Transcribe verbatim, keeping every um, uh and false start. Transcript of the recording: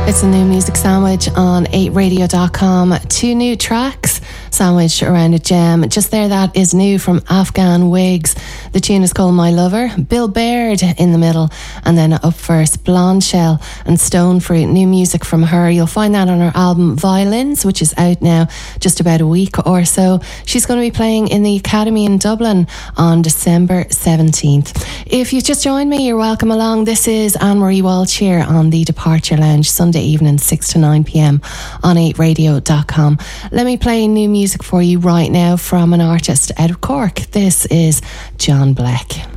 It's a new music sandwich on eight radio dot com. Two new tracks sandwiched around a gem. Just there, that is new from Afghan Wigs. The tune is called My Lover. Bill Baird in the middle. And then up first, Blonde Shell and Stone Fruit. New music from her. You'll find that on her album Violins, which is out now just about a week or so. She's going to be playing in the Academy in Dublin on December seventeenth. If you've just joined me, you're welcome along. This is Anne-Marie Walsh here on the Departure Lounge, Sunday evening, six to nine p.m. on eight radio dot com. Let me play new music for you right now from an artist out of Cork. This is John Black.